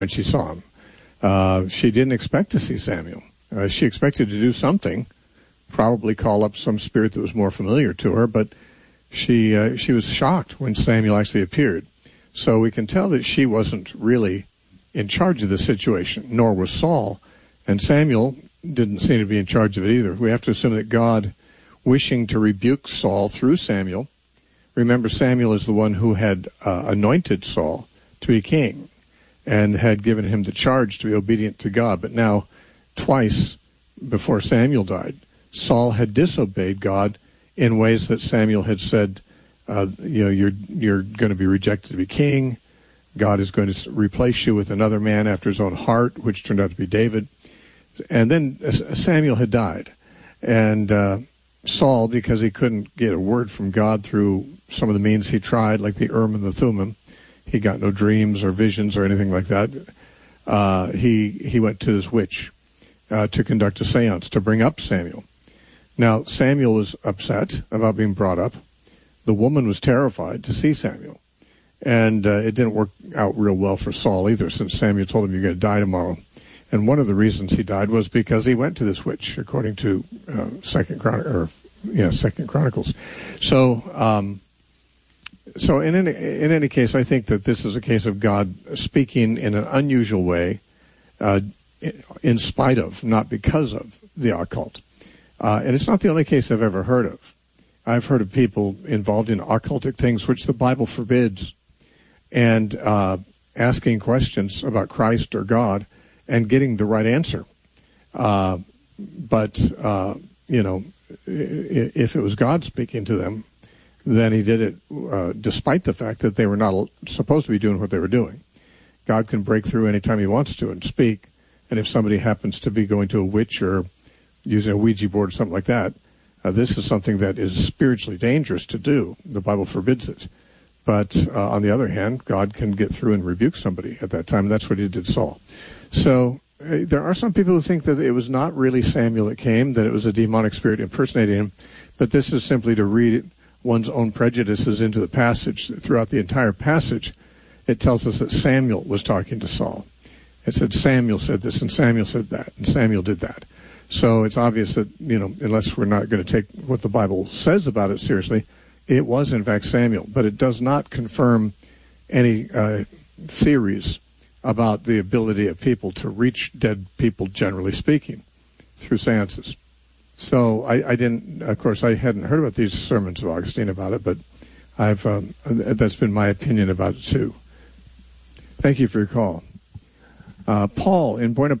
when she saw him. She didn't expect to see Samuel. She expected to do something, probably call up some spirit that was more familiar to her, but she was shocked when Samuel actually appeared. So we can tell that she wasn't really in charge of the situation, nor was Saul, and Samuel didn't seem to be in charge of it either. We have to assume that God, wishing to rebuke Saul through Samuel, remember Samuel is the one who had anointed Saul to be king and had given him the charge to be obedient to God. But now, twice before Samuel died, Saul had disobeyed God in ways that Samuel had said, you're going to be rejected to be king. God is going to replace you with another man after his own heart, which turned out to be David. And then Samuel had died. And Saul, because he couldn't get a word from God through some of the means he tried, like the Urim and the Thummim, he got no dreams or visions or anything like that. He went to his witch to conduct a seance to bring up Samuel. Now, Samuel was upset about being brought up. The woman was terrified to see Samuel. And it didn't work out real well for Saul either, since Samuel told him, you're going to die tomorrow. And one of the reasons he died was because he went to this witch, according to Second Chronicles. So in any case, I think that this is a case of God speaking in an unusual way, in spite of, not because of, the occult. And it's not the only case I've ever heard of. I've heard of people involved in occultic things which the Bible forbids, and asking questions about Christ or God and getting the right answer. But if it was God speaking to them, then he did it despite the fact that they were not supposed to be doing what they were doing. God can break through anytime he wants to and speak. And if somebody happens to be going to a witch or using a Ouija board or something like that, this is something that is spiritually dangerous to do. The Bible forbids it. But on the other hand, God can get through and rebuke somebody at that time, and that's what he did to Saul. So there are some people who think that it was not really Samuel that came, that it was a demonic spirit impersonating him, but this is simply to read one's own prejudices into the passage. Throughout the entire passage, it tells us that Samuel was talking to Saul. It said Samuel said this, and Samuel said that, and Samuel did that. So it's obvious that, unless we're not going to take what the Bible says about it seriously, it was, in fact, Samuel. But it does not confirm any theories about the ability of people to reach dead people, generally speaking, through seances. So I didn't, of course, I hadn't heard about these sermons of Augustine about it, but that's been my opinion about it, too. Thank you for your call. Paul in Buena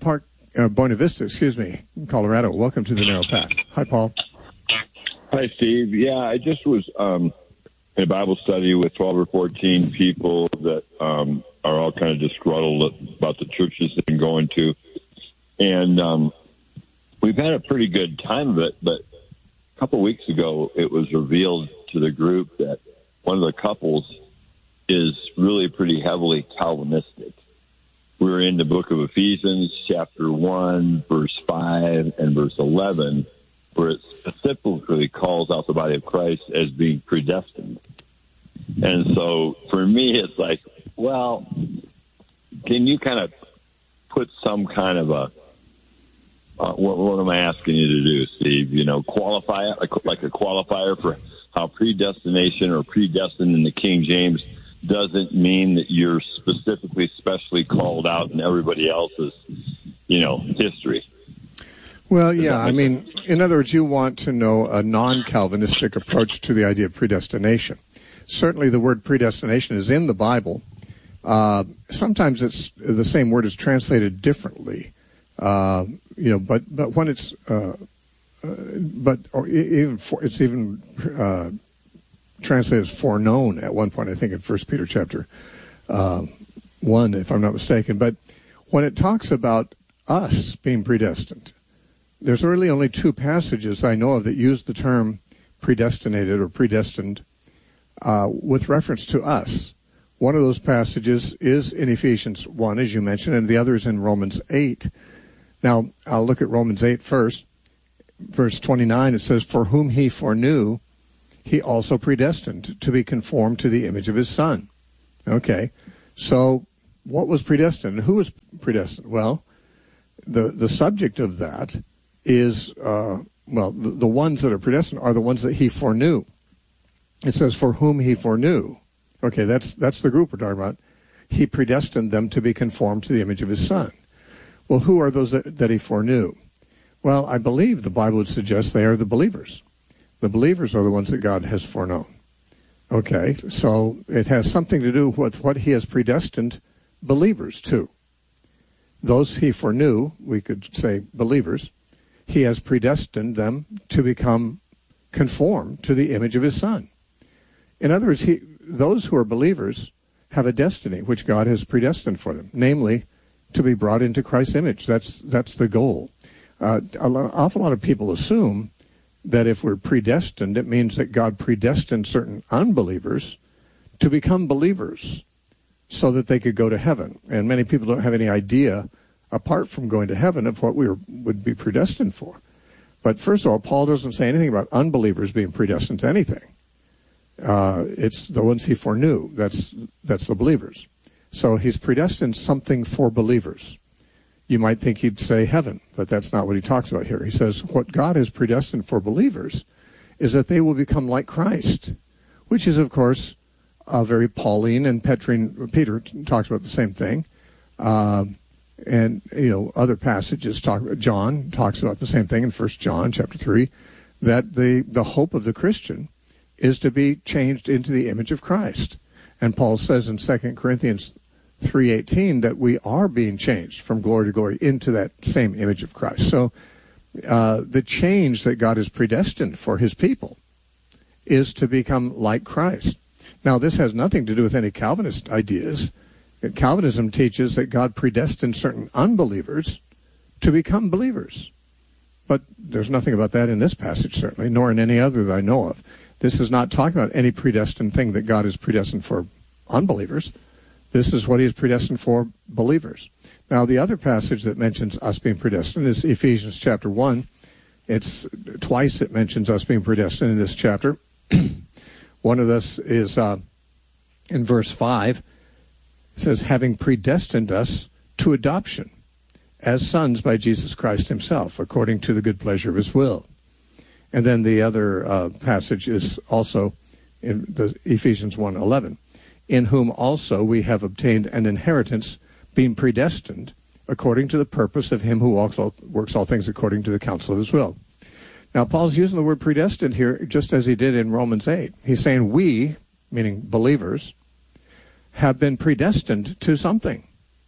Vista, Colorado. Welcome to the Narrow Path. Hi, Paul. Hi, Steve. Yeah, I just was in a Bible study with 12 or 14 people that are all kind of disgruntled about the churches they've been going to. And we've had a pretty good time of it, but a couple of weeks ago it was revealed to the group that one of the couples is really pretty heavily Calvinistic. We're in the book of Ephesians, chapter 1, verse 5, and verse 11, where it specifically calls out the body of Christ as being predestined. And so for me, it's like, well, can you kind of put some kind of a, what am I asking you to do, Steve? Qualify it, like a qualifier for how predestination or predestined in the King James doesn't mean that you're specifically, specially called out in everybody else's, history. Well, yeah, I mean, in other words, you want to know a non-Calvinistic approach to the idea of predestination. Certainly the word predestination is in the Bible. Sometimes it's the same word is translated differently, but when it's, it's even translated as foreknown at one point, I think in 1 Peter chapter 1, if I'm not mistaken. But when it talks about us being predestined, there's really only two passages I know of that use the term predestinated or predestined with reference to us. One of those passages is in Ephesians 1, as you mentioned, and the other is in Romans 8. Now, I'll look at Romans 8 first. Verse 29, it says, "For whom he foreknew, he also predestined to be conformed to the image of his Son." Okay, so what was predestined and who was predestined? Well, the subject of that is, the ones that are predestined are the ones that he foreknew. It says, for whom he foreknew. Okay, that's the group we're talking about. He predestined them to be conformed to the image of his Son. Well, who are those that he foreknew? Well, I believe the Bible would suggest they are the believers. The believers are the ones that God has foreknown. Okay, so it has something to do with what he has predestined believers to. Those he foreknew, we could say believers, he has predestined them to become conformed to the image of his Son. In other words, those who are believers have a destiny which God has predestined for them, namely to be brought into Christ's image. That's the goal. An awful lot of people assume that if we're predestined, it means that God predestined certain unbelievers to become believers so that they could go to heaven. And many people don't have any idea, apart from going to heaven, of what we would be predestined for. But first of all, Paul doesn't say anything about unbelievers being predestined to anything. It's the ones he foreknew. That's the believers. So he's predestined something for believers. You might think he'd say heaven, but that's not what he talks about here. He says what God has predestined for believers is that they will become like Christ, which is, of course, very Pauline and Peter talks about the same thing. And, other passages John talks about the same thing in 1 John chapter 3, that the hope of the Christian is to be changed into the image of Christ. And Paul says in 2 Corinthians 3:18 that we are being changed from glory to glory into that same image of Christ. So the change that God has predestined for his people is to become like Christ. Now, this has nothing to do with any Calvinist ideas. Calvinism teaches that God predestined certain unbelievers to become believers. But there's nothing about that in this passage, certainly, nor in any other that I know of. This is not talking about any predestined thing that God has predestined for unbelievers. This is what he has predestined for believers. Now, the other passage that mentions us being predestined is Ephesians chapter 1. It's twice it mentions us being predestined in this chapter. One of this is in verse 5. It says, having predestined us to adoption as sons by Jesus Christ himself, according to the good pleasure of his will. And then the other passage is also in the Ephesians 1:11. In whom also we have obtained an inheritance, being predestined according to the purpose of him who works all things according to the counsel of his will. Now, Paul's using the word predestined here just as he did in Romans 8. He's saying we, meaning believers, have been predestined to something.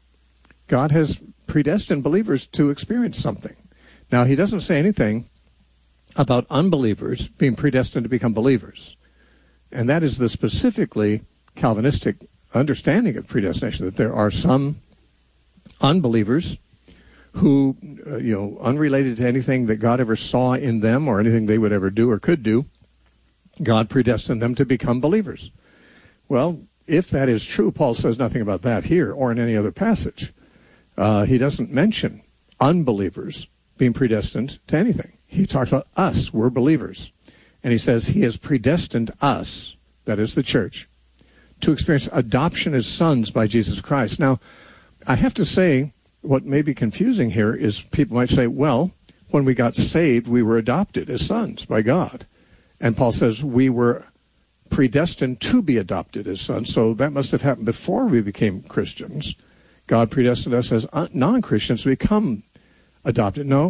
God has predestined believers to experience something. Now, he doesn't say anything about unbelievers being predestined to become believers. And that is the specifically Calvinistic understanding of predestination, that there are some unbelievers who, unrelated to anything that God ever saw in them or anything they would ever do or could do, God predestined them to become believers. Well, if that is true, Paul says nothing about that here or in any other passage. He doesn't mention unbelievers being predestined to anything. He talks about us, we're believers. And he says he has predestined us, that is the church, to experience adoption as sons by Jesus Christ. Now, I have to say, what may be confusing here is people might say, well, when we got saved, we were adopted as sons by God. And Paul says we were predestined to be adopted as sons, so that must have happened before we became Christians. God predestined us as non-Christians to become adopted. No.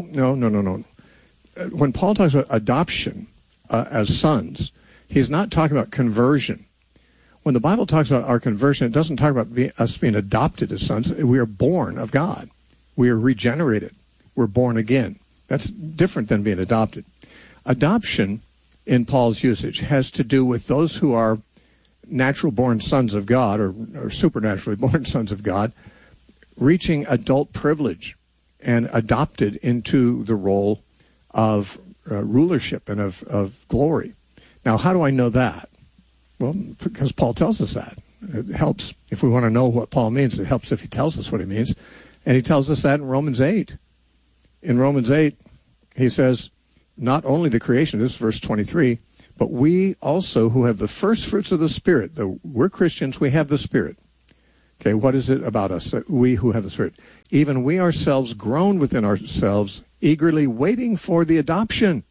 When Paul talks about adoption as sons, he's not talking about conversion. When the Bible talks about our conversion, it doesn't talk about us being adopted as sons. We are born of God. We are regenerated. We're born again. That's different than being adopted. Adoption, in Paul's usage, has to do with those who are natural-born sons of God or supernaturally born sons of God, reaching adult privilege and adopted into the role of rulership and of glory. Now, how do I know that? Well, because Paul tells us that. It helps. If we want to know what Paul means, it helps if he tells us what he means. And he tells us that in Romans 8. In Romans 8, he says, not only the creation, this is verse 23, but we also who have the first fruits of the Spirit, though we're Christians, we have the Spirit. Okay, what is it about us, we who have the Spirit? Even we ourselves groan within ourselves, eagerly waiting for the adoption,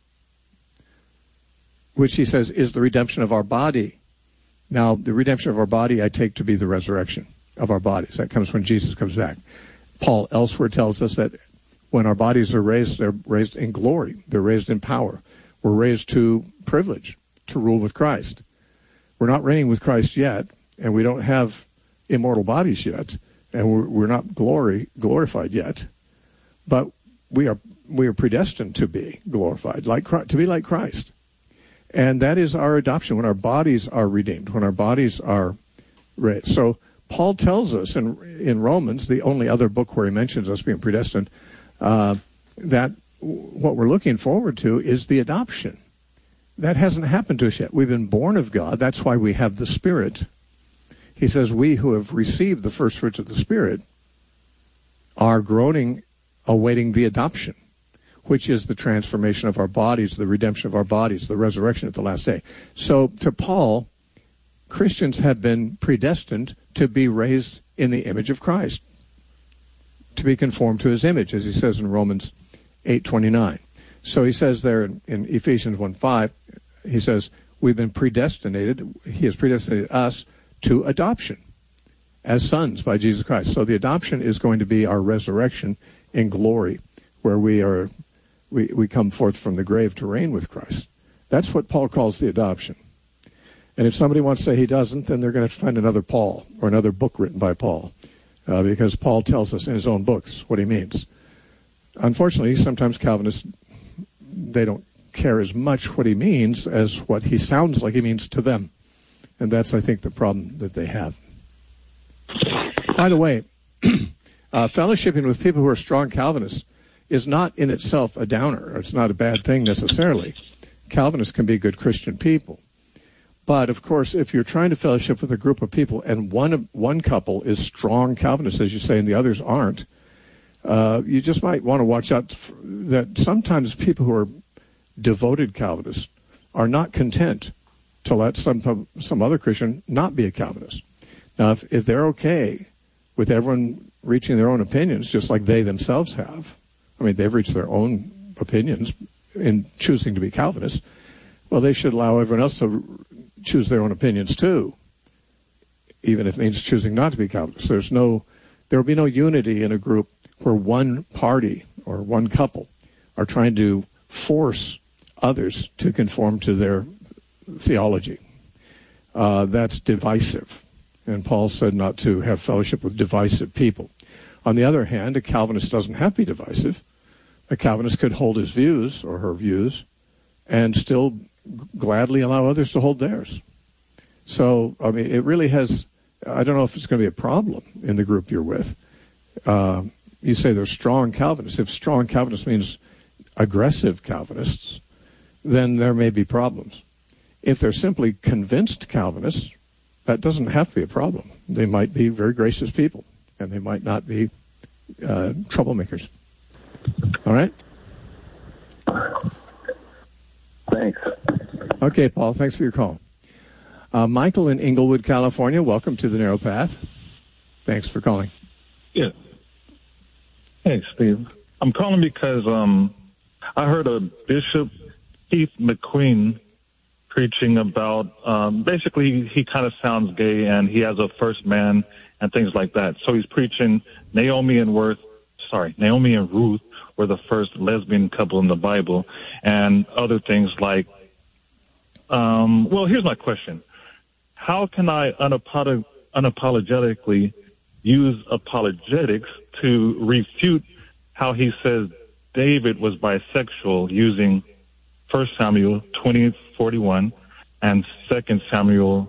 which he says is the redemption of our body. Now, the redemption of our body I take to be the resurrection of our bodies. That comes when Jesus comes back. Paul elsewhere tells us that when our bodies are raised, they're raised in glory. They're raised in power. We're raised to privilege, to rule with Christ. We're not reigning with Christ yet, and we don't have immortal bodies yet, and we're not glorified yet. But we are predestined to be glorified, to be like Christ. And that is our adoption, when our bodies are redeemed, when our bodies are raised. So Paul tells us in Romans, the only other book where he mentions us being predestined, that what we're looking forward to is the adoption. That hasn't happened to us yet. We've been born of God. That's why we have the Spirit. He says we who have received the first fruits of the Spirit are groaning, awaiting the adoption, which is the transformation of our bodies, the redemption of our bodies, the resurrection at the last day. So to Paul, Christians have been predestined to be raised in the image of Christ, to be conformed to his image, as he says in Romans 8:29. So he says there in Ephesians 1:5, he says, we've been predestinated, he has predestinated us to adoption as sons by Jesus Christ. So the adoption is going to be our resurrection in glory, where we come forth from the grave to reign with Christ. That's what Paul calls the adoption. And if somebody wants to say he doesn't, then they're going to have to find another Paul or another book written by Paul, because Paul tells us in his own books what he means. Unfortunately, sometimes Calvinists, they don't care as much what he means as what he sounds like he means to them. And that's, I think, the problem that they have. By the way, fellowshipping with people who are strong Calvinists is not in itself a downer. It's not a bad thing necessarily. Calvinists can be good Christian people. But, of course, if you're trying to fellowship with a group of people and one couple is strong Calvinists, as you say, and the others aren't, you just might want to watch out that sometimes people who are devoted Calvinists are not content to let some other Christian not be a Calvinist. Now, if they're okay with everyone reaching their own opinions, just like they themselves have, I mean, they've reached their own opinions in choosing to be Calvinists, well, they should allow everyone else to choose their own opinions too, even if it means choosing not to be Calvinist. There will be no unity in a group where one party or one couple are trying to force others to conform to their theology. That's divisive. And Paul said not to have fellowship with divisive people. On the other hand, a Calvinist doesn't have to be divisive. A Calvinist could hold his views or her views and still gladly allow others to hold theirs. So, I mean, it really has, I don't know if it's going to be a problem in the group you're with. You say they're strong Calvinists. If strong Calvinists means aggressive Calvinists, then there may be problems. If they're simply convinced Calvinists, that doesn't have to be a problem. They might be very gracious people, and they might not be troublemakers. All right? Thanks. Okay, Paul, thanks for your call. Michael in Inglewood, California, welcome to the Narrow Path. Thanks for calling. Yeah. Hey, Steve. I'm calling because I heard a Bishop Keith McQueen preaching about, basically he kind of sounds gay and he has a first man and things like that. So he's preaching Naomi and Ruth were the first lesbian couple in the Bible, and other things like, well, here's my question. How can I unapologetically use apologetics to refute how he says David was bisexual using 1 Samuel 20:41 and 2 Samuel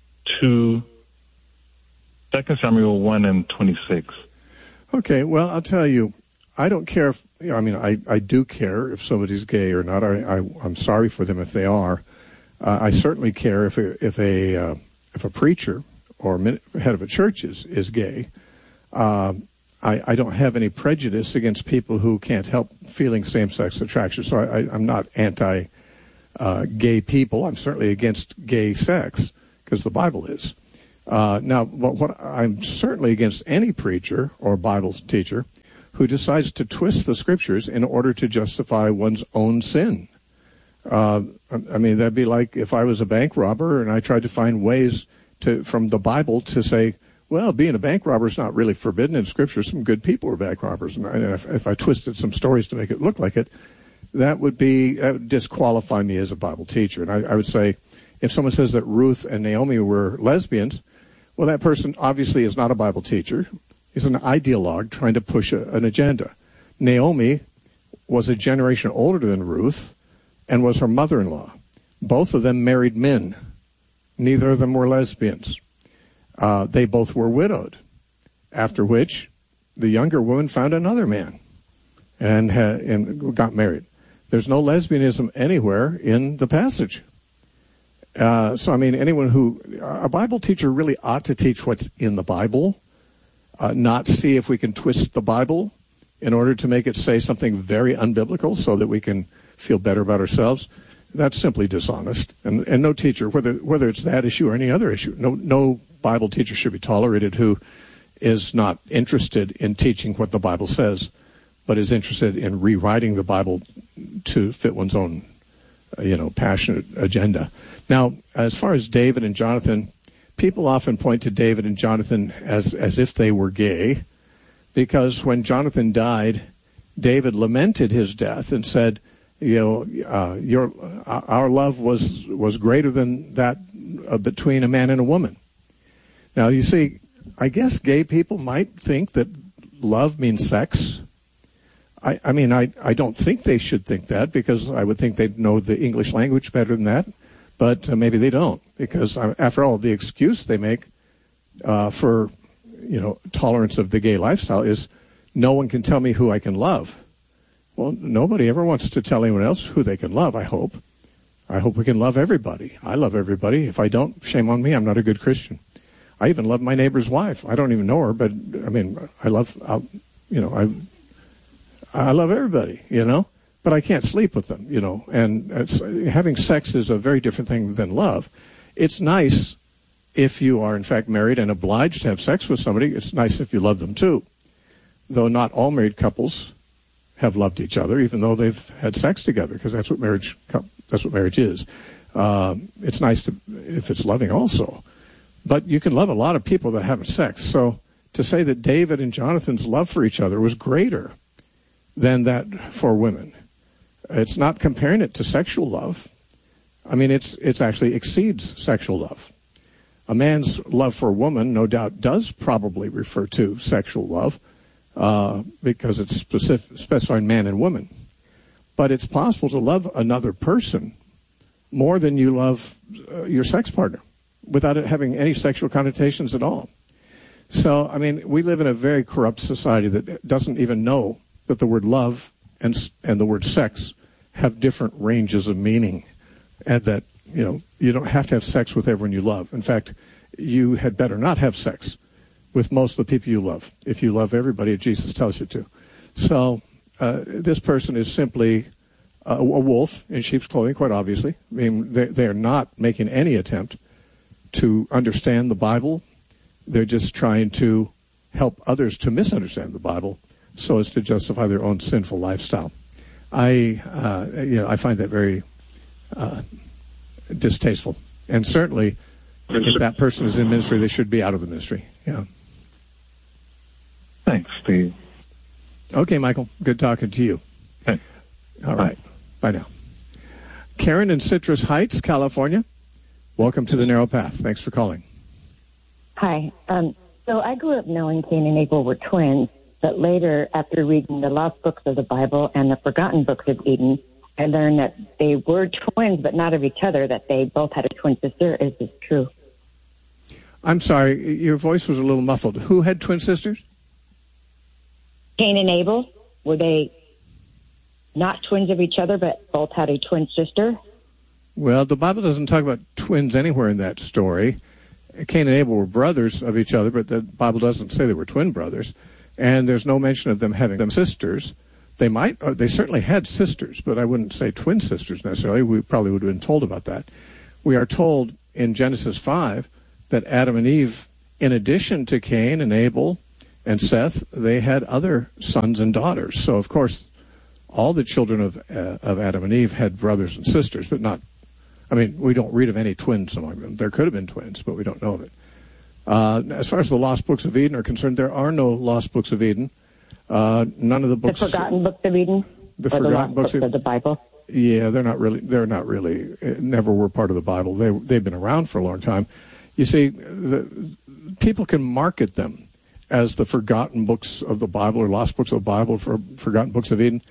1:26? Okay, well, I'll tell you, I don't care if, I do care if somebody's gay or not. I'm sorry for them if they are. I certainly care if a preacher or head of a church is gay. I don't have any prejudice against people who can't help feeling same-sex attraction. So I'm not anti-gay people. I'm certainly against gay sex because the Bible is. Now, what I'm certainly against any preacher or Bible teacher who decides to twist the Scriptures in order to justify one's own sin. I mean, that'd be like if I was a bank robber and I tried to find ways from the Bible to say, well, being a bank robber is not really forbidden in Scripture. Some good people are bank robbers. And if I twisted some stories to make it look like it, that would disqualify me as a Bible teacher. And I would say, if someone says that Ruth and Naomi were lesbians, well, that person obviously is not a Bible teacher. He's an ideologue trying to push an agenda. Naomi was a generation older than Ruth and was her mother-in-law. Both of them married men. Neither of them were lesbians. They both were widowed, after which the younger woman found another man and got married. There's no lesbianism anywhere in the passage. So, I mean, a Bible teacher really ought to teach what's in the Bible, not see if we can twist the Bible in order to make it say something very unbiblical so that we can feel better about ourselves. That's simply dishonest. And no teacher, whether it's that issue or any other issue, no Bible teacher should be tolerated who is not interested in teaching what the Bible says, but is interested in rewriting the Bible to fit one's own, passionate agenda. Now, as far as David and Jonathan, people often point to David and Jonathan as if they were gay, because when Jonathan died, David lamented his death and said, our love was greater than that between a man and a woman. Now, you see, I guess gay people might think that love means sex. I mean, I don't think they should think that, because I would think they'd know the English language better than that. But maybe they don't, because after all, the excuse they make for tolerance of the gay lifestyle is no one can tell me who I can love. Well, nobody ever wants to tell anyone else who they can love, I hope. I hope we can love everybody. I love everybody. If I don't, shame on me. I'm not a good Christian. I even love my neighbor's wife. I don't even know her, but I mean, I love everybody, but I can't sleep with them, and having sex is a very different thing than love. It's nice if you are, in fact, married and obliged to have sex with somebody. It's nice if you love them, too, though not all married couples have loved each other, even though they've had sex together, because that's what marriage is. It's nice if it's loving also. But you can love a lot of people that haven't sex. So to say that David and Jonathan's love for each other was greater than that for women, it's not comparing it to sexual love. I mean, it's actually exceeds sexual love. A man's love for a woman, no doubt, does probably refer to sexual love, because it's specifying man and woman. But it's possible to love another person more than you love your sex partner, without it having any sexual connotations at all. So, I mean, we live in a very corrupt society that doesn't even know that the word love and the word sex have different ranges of meaning, and that, you don't have to have sex with everyone you love. In fact, you had better not have sex with most of the people you love, if you love everybody, Jesus tells you to. So this person is simply a wolf in sheep's clothing, quite obviously. I mean, they are not making any attempt to understand the Bible. They're just trying to help others to misunderstand the Bible so as to justify their own sinful lifestyle. I find that very distasteful. And certainly, if that person is in ministry, they should be out of the ministry. Yeah. Thanks, Steve. Okay, Michael. Good talking to you. Okay. All right. Bye now. Karen in Citrus Heights, California. Welcome to the Narrow Path. Thanks for calling. Hi. So I grew up knowing Cain and Abel were twins, but later, after reading the lost books of the Bible and the forgotten books of Eden, I learned that they were twins, but not of each other, that they both had a twin sister. Is this true? I'm sorry, your voice was a little muffled. Who had twin sisters? Cain and Abel. Were they not twins of each other, but both had a twin sister? Well, the Bible doesn't talk about twins anywhere in that story. Cain and Abel were brothers of each other, but the Bible doesn't say they were twin brothers. And there's no mention of them having sisters. They certainly had sisters, but I wouldn't say twin sisters necessarily. We probably would have been told about that. We are told in Genesis 5 that Adam and Eve, in addition to Cain and Abel and Seth, they had other sons and daughters. So, of course, all the children of Adam and Eve had brothers and sisters, but not, I mean, we don't read of any twins among them. There could have been twins, but we don't know of it. As far as the lost books of Eden are concerned, there are no lost books of Eden. None of the books. The forgotten books of Eden? The forgotten books of the Bible? Yeah, they're not really, never were part of the Bible. They've been around for a long time. You see, people can market them as the forgotten books of the Bible or lost books of the Bible, for forgotten books of Eden,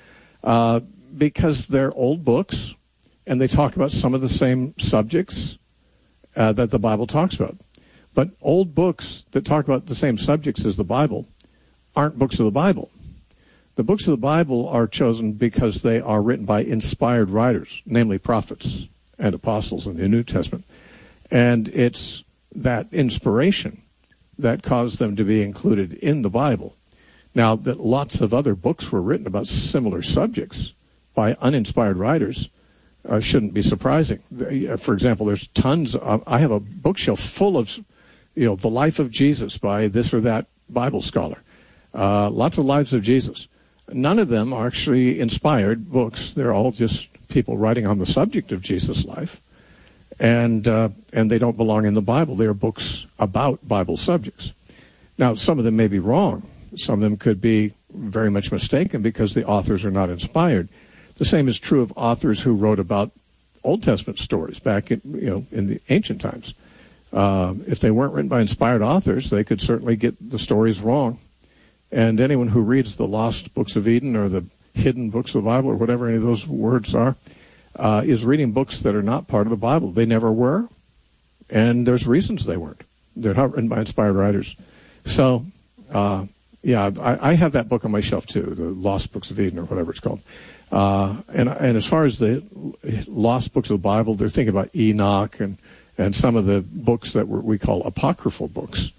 because they're old books and they talk about some of the same subjects that the Bible talks about. But old books that talk about the same subjects as the Bible aren't books of the Bible. The books of the Bible are chosen because they are written by inspired writers, namely prophets and apostles in the New Testament. And it's that inspiration that caused them to be included in the Bible. Now, that lots of other books were written about similar subjects by uninspired writers shouldn't be surprising. For example, there's tons of, I have a bookshelf full of, the life of Jesus by this or that Bible scholar. Lots of lives of Jesus. None of them are actually inspired books. They're all just people writing on the subject of Jesus' life. And they don't belong in the Bible. They are books about Bible subjects. Now, some of them may be wrong. Some of them could be very much mistaken because the authors are not inspired. The same is true of authors who wrote about Old Testament stories back in the ancient times. If they weren't written by inspired authors, they could certainly get the stories wrong. And anyone who reads the lost books of Eden or the hidden books of the Bible or whatever any of those words are, is reading books that are not part of the Bible. They never were, and there's reasons they weren't. They're not written by inspired writers. So, I have that book on my shelf too, the Lost Books of Eden or whatever it's called. And as far as the lost books of the Bible, they're thinking about Enoch and some of the books that we call apocryphal books,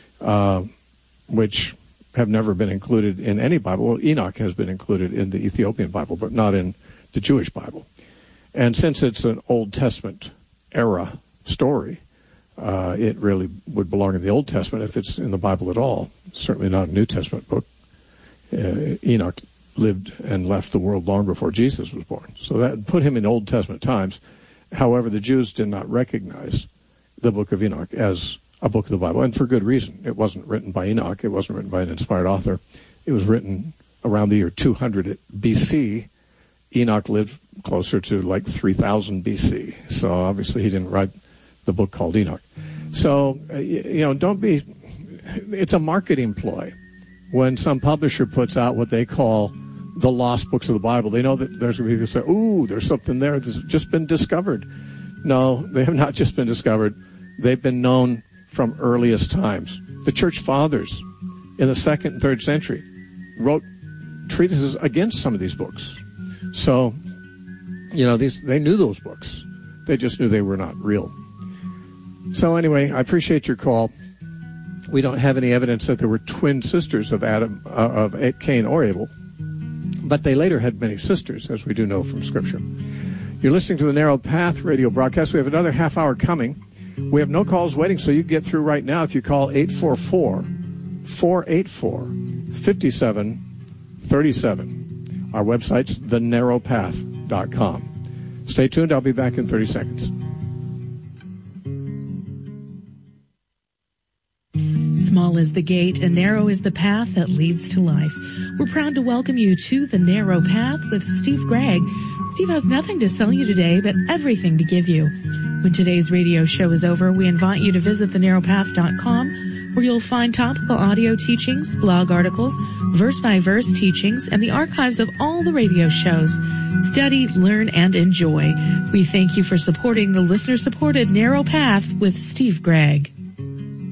which have never been included in any Bible. Well, Enoch has been included in the Ethiopian Bible, but not in the Jewish Bible. And since it's an Old Testament era story, it really would belong in the Old Testament if it's in the Bible at all. Certainly not a New Testament book. Enoch lived and left the world long before Jesus was born. So that put him in Old Testament times. However, the Jews did not recognize the book of Enoch as a book of the Bible, and for good reason. It wasn't written by Enoch. It wasn't written by an inspired author. It was written around the year 200 BC. Enoch lived closer to like 3000 BC. So obviously he didn't write the book called Enoch. So, don't be, it's a marketing ploy. When some publisher puts out what they call the lost books of the Bible, they know that there's going to be people who say, ooh, there's something there that's just been discovered. No, they have not just been discovered. They've been known from earliest times. The church fathers in the 2nd and 3rd century wrote treatises against some of these books. So, they knew those books. They just knew they were not real. So anyway, I appreciate your call. We don't have any evidence that there were twin sisters of Cain or Abel, but they later had many sisters, as we do know from Scripture. You're listening to the Narrow Path radio broadcast. We have another half hour coming. We have no calls waiting, so you can get through right now if you call 844-484-5737. Our website's thenarrowpath.com. Stay tuned. I'll be back in 30 seconds. Small is the gate and narrow is the path that leads to life. We're proud to welcome you to The Narrow Path with Steve Gregg. Steve has nothing to sell you today, but everything to give you. When today's radio show is over, we invite you to visit thenarrowpath.com, where you'll find topical audio teachings, blog articles, verse-by-verse teachings, and the archives of all the radio shows. Study, learn, and enjoy. We thank you for supporting the listener-supported Narrow Path with Steve Gregg.